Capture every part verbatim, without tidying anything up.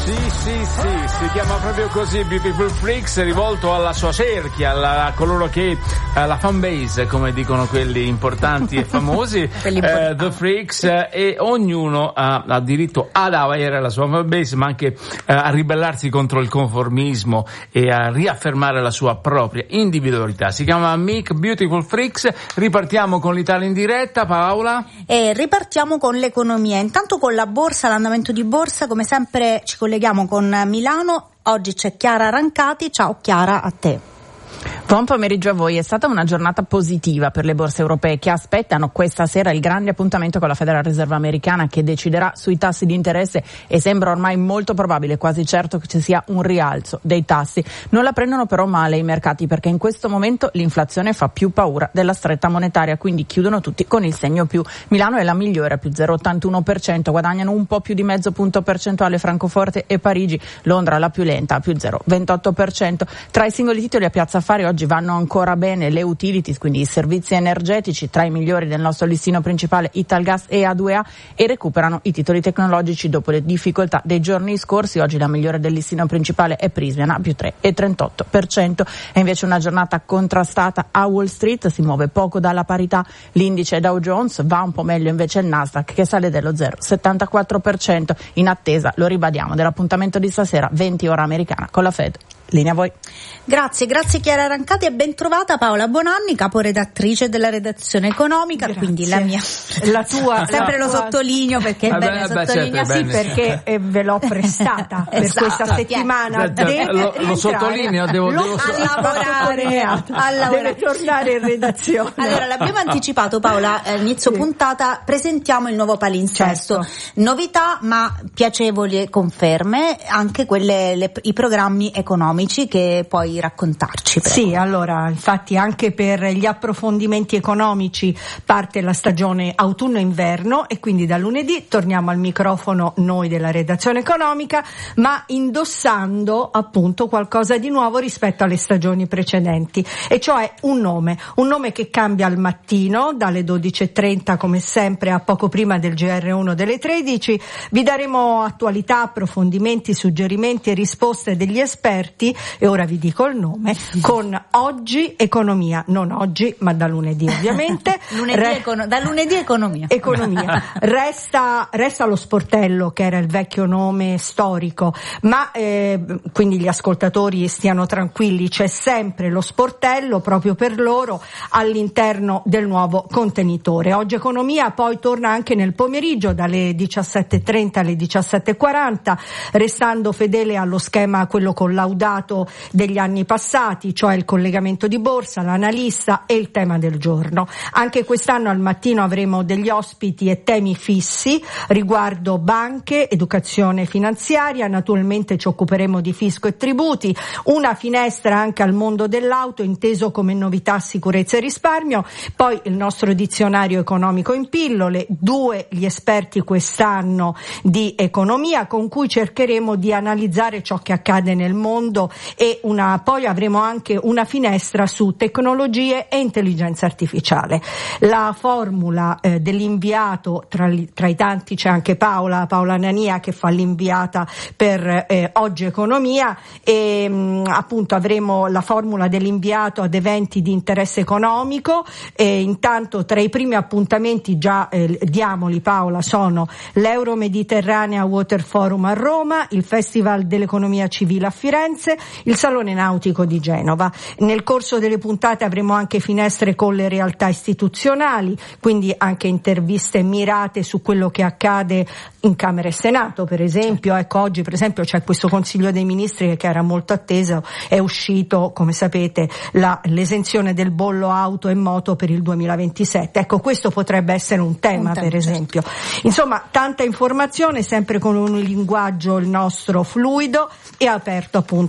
Sì, sì, sì, si chiama proprio così, Beautiful Freaks, rivolto alla sua cerchia, alla, a coloro che, alla fan base, come dicono quelli importanti e famosi, eh, The Freaks, eh, e ognuno ha, ha diritto ad avere la sua fan base, ma anche eh, a ribellarsi contro il conformismo e a riaffermare la sua propria individualità. Si chiama Mick Beautiful Freaks. Ripartiamo con l'Italia in diretta, Paola? E ripartiamo con l'economia, intanto con la borsa, l'andamento di borsa, come sempre ci colleghiamo con Milano. Oggi c'è Chiara Rancati. Ciao Chiara, a te. Buon pomeriggio a voi. È stata una giornata positiva per le borse europee, che aspettano questa sera il grande appuntamento con la Federal Reserve americana, che deciderà sui tassi di interesse, e sembra ormai molto probabile, quasi certo, che ci sia un rialzo dei tassi. Non la prendono però male i mercati, perché in questo momento l'inflazione fa più paura della stretta monetaria, quindi chiudono tutti con il segno più. Milano è la migliore, più zero virgola ottantuno per cento, guadagnano un po' più di mezzo punto percentuale Francoforte e Parigi. Londra la più lenta, più zero virgola ventotto per cento. Tra i singoli titoli a Piazza Affari oggi vanno ancora bene le utilities, quindi i servizi energetici, tra i migliori del nostro listino principale Italgas e A due A, e recuperano i titoli tecnologici dopo le difficoltà dei giorni scorsi. Oggi la migliore del listino principale è Prysmian, più tre virgola trentotto per cento. È invece una giornata contrastata a Wall Street, si muove poco dalla parità l'indice Dow Jones, va un po' meglio invece il Nasdaq, che sale dello zero virgola settantaquattro per cento, in attesa, lo ribadiamo, dell'appuntamento di stasera venti ora americana con la Fed. Linea a voi. Grazie, grazie Chiara Rancati, e ben trovata Paola Bonanni, caporedattrice della redazione economica. Grazie. Quindi la mia, la tua sempre la lo tua... sottolineo perché è vabbè, bene vabbè, sottolineare, certo, sì, bene. perché eh, ve l'ho prestata per Esatto. questa settimana. Certo, Deve lo, lo sottolineo, devo, Lo- devo a lavorare, a lavorare. deve tornare in redazione. Allora, l'abbiamo anticipato, Paola, eh, inizio Sì. puntata, presentiamo il nuovo palinsesto. Certo. Novità ma piacevoli conferme, anche quelle, le, i programmi economici che puoi raccontarci. Prego. Sì, allora, infatti anche per gli approfondimenti economici parte la stagione autunno-inverno, e quindi da lunedì torniamo al microfono noi della redazione economica, ma indossando appunto qualcosa di nuovo rispetto alle stagioni precedenti, e cioè un nome, un nome che cambia al mattino dalle dodici e trenta, come sempre a poco prima del G R uno delle tredici. Vi daremo attualità, approfondimenti, suggerimenti e risposte degli esperti, e ora vi dico il nome, con Oggi Economia, non oggi ma da lunedì ovviamente. lunedì Re- econo- da lunedì economia. Economia. Resta, resta lo sportello, che era il vecchio nome storico, ma eh, quindi gli ascoltatori stiano tranquilli, c'è sempre lo sportello proprio per loro all'interno del nuovo contenitore. Oggi Economia poi torna anche nel pomeriggio dalle diciassette e trenta alle diciassette e quaranta, restando fedele allo schema quello collaudato degli anni passati, cioè il collegamento di borsa, l'analista e il tema del giorno. Anche quest'anno al mattino avremo degli ospiti e temi fissi riguardo banche, educazione finanziaria, naturalmente ci occuperemo di fisco e tributi, una finestra anche al mondo dell'auto inteso come novità, sicurezza e risparmio, poi il nostro dizionario economico in pillole, due gli esperti quest'anno di economia con cui cercheremo di analizzare ciò che accade nel mondo, e una, poi avremo anche una finestra su tecnologie e intelligenza artificiale. La formula eh, dell'inviato, tra, tra i tanti c'è anche Paola, Paola Nania, che fa l'inviata per eh, Oggi Economia, e mh, appunto avremo la formula dell'inviato ad eventi di interesse economico. E intanto tra i primi appuntamenti, già eh, diamoli Paola, sono l'Euro Mediterranea Water Forum a Roma, il Festival dell'Economia Civile a Firenze, il Salone Nautico di Genova. Nel corso delle puntate avremo anche finestre con le realtà istituzionali, quindi anche interviste mirate su quello che accade in Camera e Senato, per esempio. Ecco, oggi per esempio c'è questo Consiglio dei Ministri che era molto atteso, è uscito, come sapete, la, l'esenzione del bollo auto e moto per il duemilaventisette. Ecco, questo potrebbe essere un tema, un tema per esempio. Certo. Insomma, tanta informazione, sempre con un linguaggio il nostro fluido e aperto appunto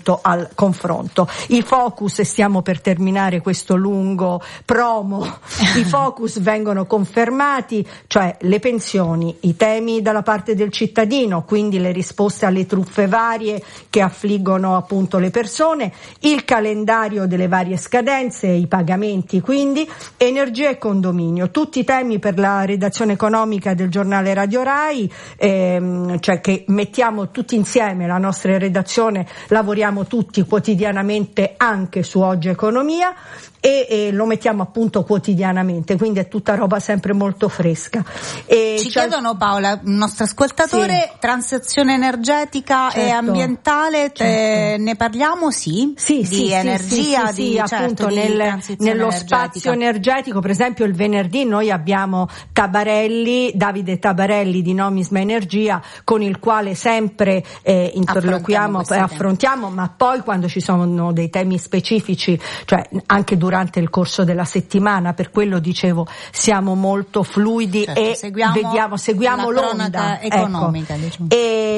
appunto al confronto. I focus, stiamo per terminare questo lungo promo, i focus vengono confermati, cioè le pensioni, i temi dalla parte del cittadino, quindi le risposte alle truffe varie che affliggono appunto le persone, il calendario delle varie scadenze, i pagamenti, quindi energia e condominio, tutti i temi per la redazione economica del giornale Radio Rai, ehm, cioè che mettiamo tutti insieme, la nostra redazione, lavoriamo tutti quotidianamente anche su Oggi Economia e, e lo mettiamo appunto quotidianamente, quindi è tutta roba sempre molto fresca. E ci chiedono, Paola, il nostro ascoltatore, sì. transizione energetica certo. e ambientale, certo. eh, ne parliamo? Sì, sì di sì, energia, sì, sì, di, sì, certo, appunto di nel, nello energetica. Spazio energetico, per esempio il venerdì noi abbiamo Tabarelli, Davide Tabarelli di Nomisma Energia, con il quale sempre eh, interloquiamo e affrontiamo, ma poi quando ci sono dei temi specifici, cioè anche durante il corso della settimana, per quello dicevo siamo molto fluidi certo, e seguiamo vediamo, seguiamo l'onda economica, ecco. diciamo.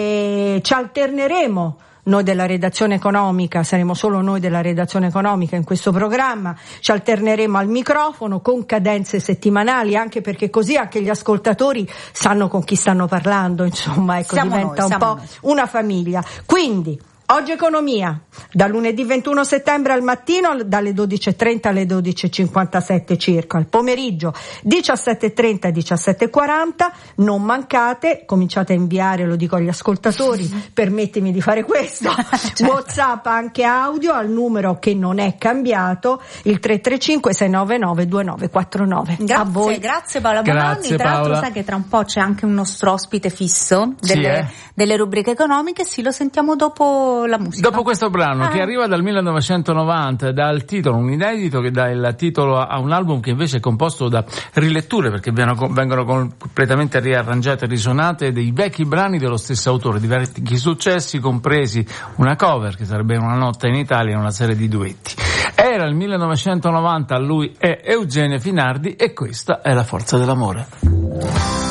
E ci alterneremo. Noi della redazione economica, saremo solo noi della redazione economica in questo programma, ci alterneremo al microfono con cadenze settimanali, anche perché così anche gli ascoltatori sanno con chi stanno parlando, insomma, ecco, siamo diventa noi, un po' noi. Una famiglia. Quindi Oggi Economia, da lunedì ventuno settembre al mattino dalle dodici e trenta alle dodici e cinquantasette circa, al pomeriggio diciassette e trenta e diciassette e quaranta, non mancate, cominciate a inviare, lo dico agli ascoltatori, permettimi di fare questo, certo. WhatsApp anche audio al numero che non è cambiato, il tre tre cinque sei nove nove due nove quattro nove. Grazie, a voi. Grazie Paola Bonanni, grazie, tra l'altro Paola. Sai che tra un po' c'è anche un nostro ospite fisso delle, sì, eh? delle rubriche economiche, sì, lo sentiamo dopo la musica. Dopo questo brano ah. che arriva dal millenovecentonovanta, dà il titolo, un inedito che dà il titolo a un album che invece è composto da riletture, perché vengono completamente riarrangiate e risuonate dei vecchi brani dello stesso autore, di vecchi successi, compresi una cover che sarebbe Una notte in Italia e una serie di duetti. Era il millenovecentonovanta, lui è Eugenio Finardi e questa è La forza dell'amore.